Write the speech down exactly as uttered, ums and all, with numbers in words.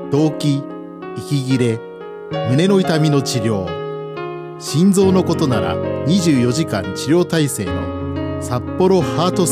動悸、息切れ、胸の痛みの治療、心臓のことならにじゅうよじかん治療体制の札幌ハート